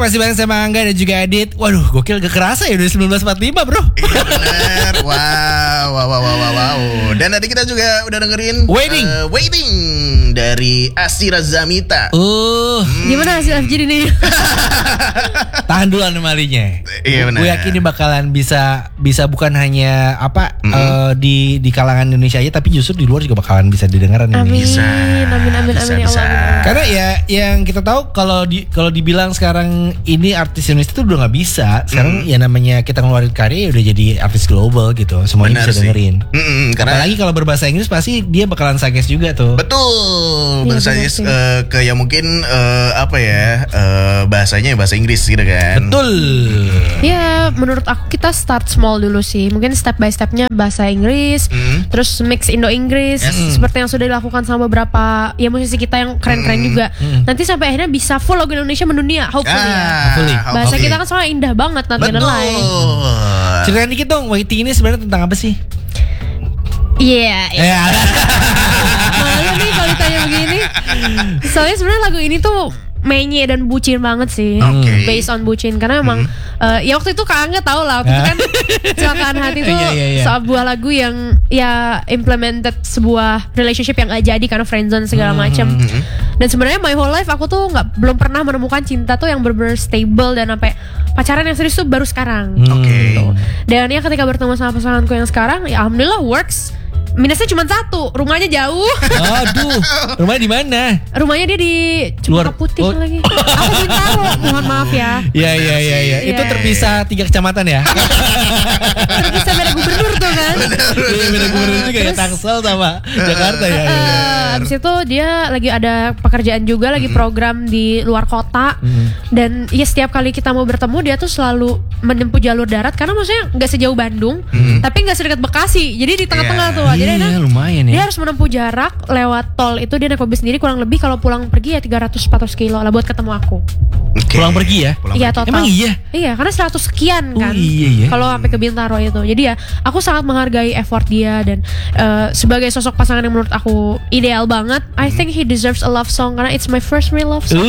masih bareng sama Angga dan juga Adit. Waduh, gokil gak kerasa ya udah 1945 bro. Iya bener. Wow. Dan tadi kita juga udah dengerin Waiting dari Asira Zamita. Gimana hasil FGD nih? Tahan dulu anomalinya. Iya benar. Gue yakin ini bakalan bisa bukan hanya di kalangan Indonesia aja, tapi justru di luar juga bakalan bisa didengaran ini. Amin. Karena ya yang kita tahu kalau dibilang sekarang ini artis Indonesia itu udah nggak bisa. Sekarang ya namanya kita ngeluarin karya ya udah jadi artis global gitu. Semuanya bisa dengerin. Karena apalagi kalau berbahasa Inggris pasti dia bakalan suggest juga tuh. Betul. Bersuggest ke yang mungkin bahasanya bahasa Inggris gitu kan. Betul. Ya menurut aku kita start small dulu sih. Mungkin step by stepnya bahasa Inggris, terus mix Indo-Inggris, seperti yang sudah dilakukan sama beberapa ya musisi kita yang keren-keren juga. Nanti sampai akhirnya bisa full lagu Indonesia mendunia, hopefully ya. Bahasa kita kan soalnya indah banget nanti lain. Ceritain dikit dong, Waiting ini sebenarnya tentang apa sih? Iya. Malu nih kalau ditanya begini. Soalnya sebenarnya lagu ini tuh menye dan bucin banget sih. Based on bucin. Karena emang ya waktu itu Kak Angga tau lah. Waktu itu kan Kecelakaan Hati itu sebuah lagu yang ya implemented sebuah relationship yang gak jadi karena friendzone segala macam. Dan sebenarnya my whole life aku tuh belum pernah menemukan cinta tuh yang bener-bener stable dan sampai pacaran yang serius tuh baru sekarang. Gitu. Dan ya ketika bertemu sama pasanganku yang sekarang ya alhamdulillah works. Minusnya cuma satu, rumahnya jauh. Aduh, rumahnya di mana? Rumahnya dia di Cempaka Putih lagi. Aku Bintaro, mohon maaf ya. Iya. Itu terpisah 3 kecamatan ya. Terpisah beda gubernur tuh kan. Beda gubernur juga ya, Tangsel sama Jakarta ya. Habis itu dia lagi ada pekerjaan juga, lagi program di luar kota. Dan ya setiap kali kita mau bertemu dia tuh selalu menempuh jalur darat karena maksudnya nggak sejauh Bandung, tapi nggak sedekat Bekasi. Jadi di tengah-tengah tuh. Jadi lumayan ya. Dia harus menempuh jarak lewat tol itu dia naik mobil sendiri kurang lebih kalau pulang pergi ya 300-400 kilo lah buat ketemu aku. Pulang pergi ya? Iya total. Emang iya? Iya karena 100 sekian kan. Iya. Kalau sampai ke Bintaro itu. Jadi ya aku sangat menghargai effort dia dan sebagai sosok pasangan yang menurut aku ideal banget. I think he deserves a love song karena it's my first real love song.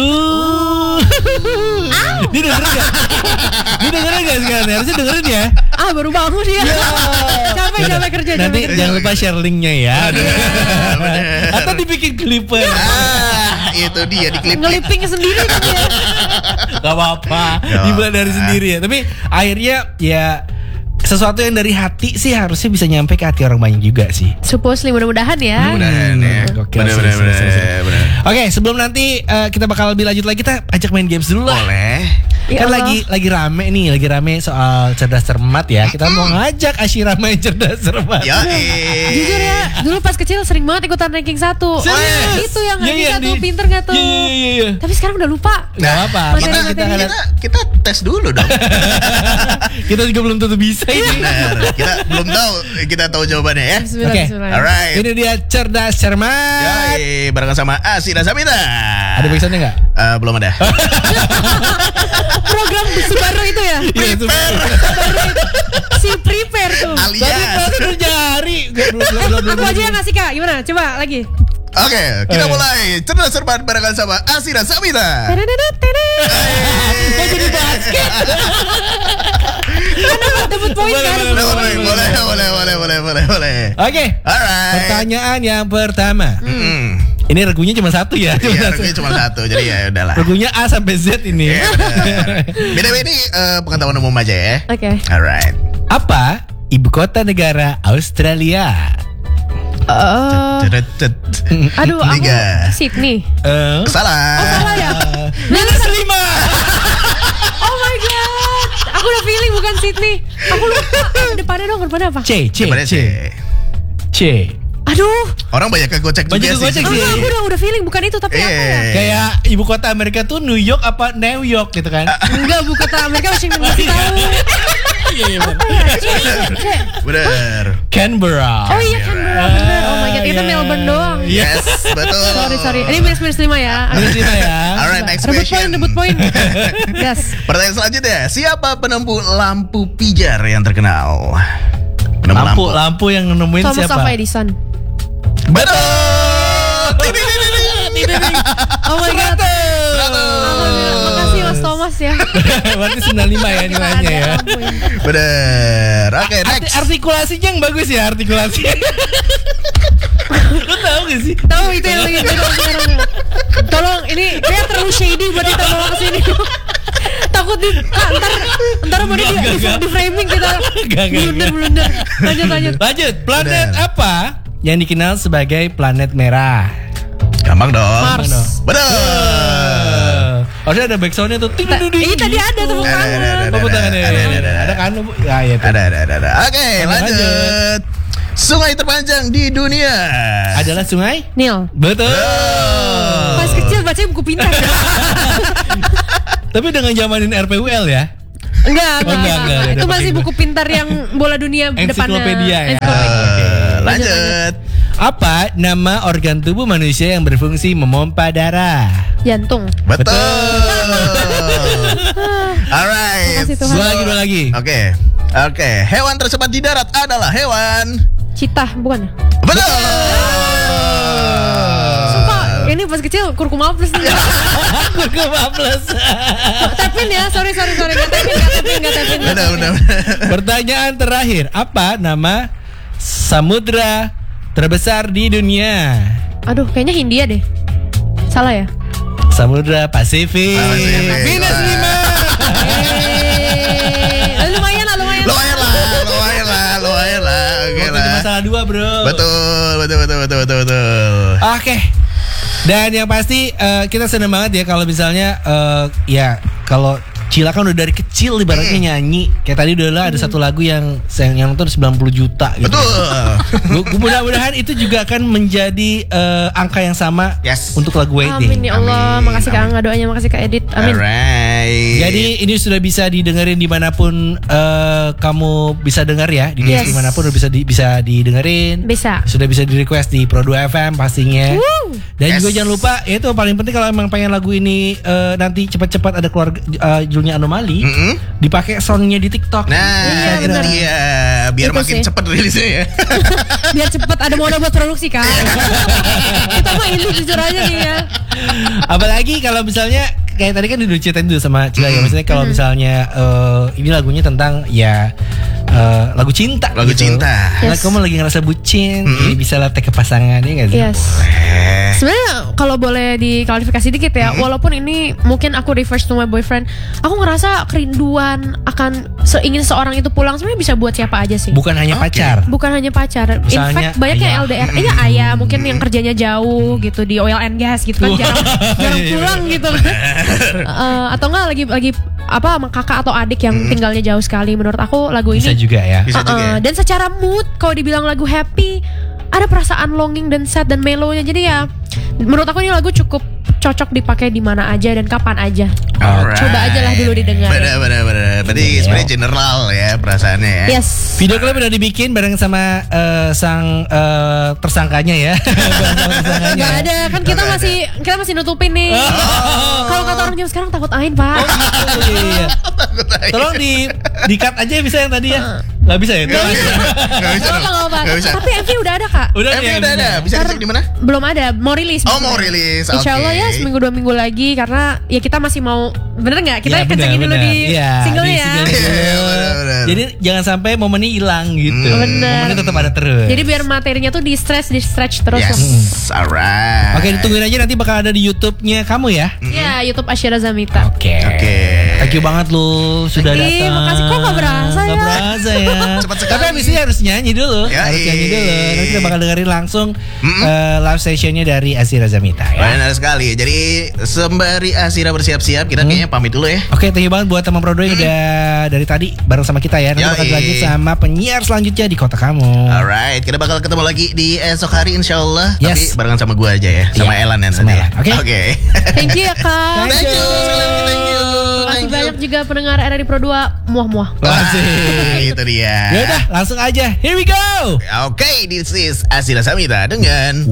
Dia dengerin gak? Dia dengerin gak sekarang? Harusnya dengerin ya. Baru bangun dia. Capek kerja. Nanti jangan lupa share linknya ya. Atau dibikin klipper. Itu dia di klip. Ngeliping sendiri kan ya. Gak apa-apa. Dibuat dari sendiri ya. Tapi akhirnya ya sesuatu yang dari hati sih harusnya bisa nyampe ke hati orang banyak juga sih. Supposedly mudah-mudahan ya. Mudah-mudahan ya. Bener. Oke, sebelum nanti kita bakal lebih lanjut lagi, kita ajak main games dulu lah. Boleh. Kan lagi rame soal cerdas cermat ya. Kita mau ngajak Asyira main cerdas cermat. Jujur ya, dulu pas kecil sering banget ikutan ranking 1. Itu yang ranking 1 pinter gak tuh? Iya. Tapi sekarang udah lupa. Gak apa. Kita tes dulu dong. Kita juga belum tentu bisa ini. Benar. Kita belum tahu. Kita tahu jawabannya ya. Oke. Alright. Ini dia cerdas cermat. Barengan sama Asira Zamita. Ada backsoundnya nggak? Belum ada. Program baru itu ya? Prepare. Si prepare tuh. Alias. Udah nyari. Aku aja yang ngasih Kak. Gimana? Coba lagi. Oke, kita mulai cerdas cermat barengan sama Asira Zamita. Kok jadi basket? Dapat poin kan? Boleh. Oke. Alright. Pertanyaan yang pertama. Ini regunya cuma satu ya. Regunya cuma satu. Jadi ya udahlah. Regunya A sampai Z ini. Beda-beda ini pengetahuan umum aja ya. Oke. Alright. Apa ibu kota negara Australia? Aduh, aku Sydney. Salah. Salah ya? Minus 5. Oh my god. Aku udah feeling bukan Sydney. Aku lupa. Depannya dong, depannya apa? C. Aduh. Orang banyak kegocek juga sih. Aku udah feeling bukan itu tapi apa ya? Kayak ibu kota Amerika tuh New York apa New York gitu kan? Enggak, ibu kota Amerika Washington DC tahu. Iya benar. Canberra. Oh iya Canberra benar. Oh my god, itu Melbourne doang. Yes, betul. Sorry. Ini minus 5 ya. Alright, next question. Rebut poin. Yes. Pertanyaan selanjutnya, siapa penemu lampu pijar yang terkenal? Lampu yang nemuin Thomas siapa? Alva Edison. Betul. Oh my god. Makasih Mas Thomas ya. Berarti 95 ya nilainya ya. Bener. Oke, next. Artikulasinya yang bagus ya, artikulasi. Lo tahu gak sih? Tahu itu yang lagi sekarang. Tolong, ini kayak terlalu shady buat kita bawa ke sini. Takut ntar mau di framing kita. Blunder. Lanjut. Planet apa yang dikenal sebagai planet merah? Gampang dong. Mars. Bener. Harusnya ada backsoundnya tuh. Ini tadi ada tepuk tangan. Tepuk tangan ya. Ada kan? Ya, Ada. Oke, lanjut. Sungai terpanjang di dunia adalah sungai Nil. Betul. Pas kecil bacanya buku pintar. Tapi dengan zamanin RPUL ya. Enggak. Itu masih penting. buku pintar yang bola dunia depannya. Ensiklopedia ya. Lanjut. Apa nama organ tubuh manusia yang berfungsi memompa darah? Jantung. Betul. Alright. Dua lagi. Oke. Hewan tercepat di darat adalah hewan Citah, bukan? Betul. Sumpah, ini pas kecil kurkuma plus nih. Kurkuma plus. Tapin ya, sorry. Gak tapin. Benar. Pertanyaan terakhir, apa nama samudra terbesar di dunia? Aduh, kayaknya Hindia deh. Salah ya? Samudra Pasifik. Minus 5. Lumayan lah. Oke lah. Masalah 2 bro. Betul. Oke. Dan yang pasti kita seneng banget ya kalau misalnya ya kalau Cila kan udah dari kecil ibaratnya nyanyi. Kayak tadi udah ada satu lagu yang nonton 90 juta gitu. Betul. Mudah-mudahan itu juga akan menjadi angka yang sama untuk lagu Amin Waiting. ya Allah. Makasih Kak Angga doanya, makasih Kak Edit. Amin. Alright. Jadi ini sudah bisa didengerin dimanapun kamu bisa dengar ya. Di dimanapun udah bisa didengerin. Bisa. Sudah bisa di request di Pro 2 FM pastinya. Dan juga jangan lupa itu paling penting kalau emang pengen lagu ini nanti cepat-cepat ada keluar judulnya Anomali, dipakai soundnya di TikTok. Nah, itu dia. Biar itu makin sih. cepat rilisnya ya. Biar cepat ada modal buat produksi kan. Kita mah ini jujur aja nih ya. Apalagi kalau misalnya kayak tadi kan udah ceritain dulu sama Cila ya, maksudnya kalau misalnya ini lagunya tentang ya lagu cinta. Lagu cinta. Nah, kamu lagi ngerasa bucin, jadi bisa latih ke pasangan ya nggak sih? Yes. Sebenarnya kalau boleh diklarifikasi dikit ya, walaupun ini mungkin aku refers to my boyfriend, aku ngerasa kerinduan akan ingin seorang itu pulang sebenarnya bisa buat siapa aja sih. Bukan hanya pacar. Bukan hanya pacar. In Misalnya fact banyak yang ayah. LDR. Iya ayah mungkin yang kerjanya jauh gitu di oil and gas gitu kan jarang pulang gitu. Atau enggak lagi apa sama kakak atau adik yang tinggalnya jauh sekali. Menurut aku lagu ini Bisa juga ya. Bisa juga ya. dan secara mood kalau dibilang lagu happy ada perasaan longing dan sad dan mellow-nya. Jadi ya menurut aku ini lagu cukup cocok dipakai di mana aja dan kapan aja. Alright. Coba aja lah dulu didengar. Benar. Berarti sebenarnya general ya perasaannya ya. Yes. Video klip udah dibikin bareng sama sang tersangkanya ya. Gak ada kan kita masih nutupin nih. Kalau kata orang jam sekarang takut ain pak. Iya. Tolong di cut aja bisa yang tadi ya. Gak bisa ya? Gak bisa. Gak bisa. Tapi MV udah ada kak. Udah MV udah ada. Bisa dicek di mana? Belum ada. Mau rilis. Oh mau rilis. Insya Allah ya seminggu 2 minggu lagi karena ya kita masih mau bener nggak kita kencengin dulu di singlenya ya. Bener. Jadi jangan sampai momennya hilang gitu. Momennya tetap ada terus. Jadi biar materinya tuh di stretch terus. Yes, alright. Oke, ditungguin aja nanti bakal ada di YouTube-nya kamu ya. Ya YouTube Asyira Zamita. Oke. Thank you banget lu sudah datang. Makasih kok gak berasa ya. Gak berasa ya. Cepat sekali. Tapi abis ini harus nyanyi dulu. Ya, Harus nyanyi dulu. Nanti kita bakal dengerin langsung live sessionnya dari Asyira Zamita ya. Benar sekali. Jadi sembari Asyira bersiap-siap, kita kayaknya pamit dulu ya. Oke, thank you banget buat teman Pro 2 yang udah dari tadi bareng sama kita ya. Nanti bakal lanjut sama penyiar selanjutnya di kota kamu. Alright, kita bakal ketemu lagi di esok hari insyaallah. Yes. Tapi barengan sama gua aja ya, sama Elan yang sama tadi. Elan. Oke. Thank you ya kak. Thank you. Makasih banyak juga pendengar era di Pro 2 muah-muah. Itu dia. Ya udah, langsung aja. Here we go. Oke, this is Asyira Zamita dengan